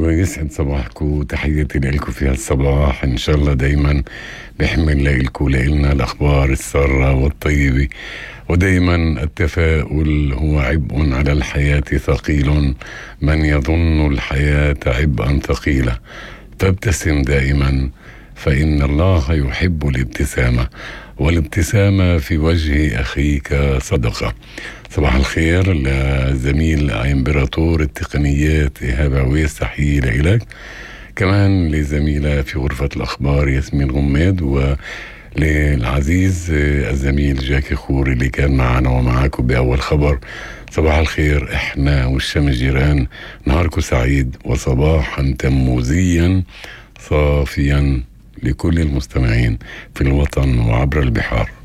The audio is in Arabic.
ويسعد صباحكم. تحياتي لكم في هالصباح، إن شاء الله دايما بيحمل لكم لنا الأخبار السارة والطيبة، ودايما التفاؤل هو عبء على الحياة ثقيل، من يظن الحياة عبئا ثقيلة فابتسم دائما فإن الله يحب الابتسامة، والابتسامة في وجه أخيك صدقة. صباح الخير لزميل إمبراطور التقنيات إيهاب عويس، تحية لك، كمان لزميلة في غرفة الأخبار ياسمين غماد، وللعزيز الزميل جاكي خوري اللي كان معنا ومعاكم بأول خبر. صباح الخير، إحنا والشمس جيران، نهاركم سعيد وصباحا تموزيا صافيا لكل المستمعين في الوطن وعبر البحار.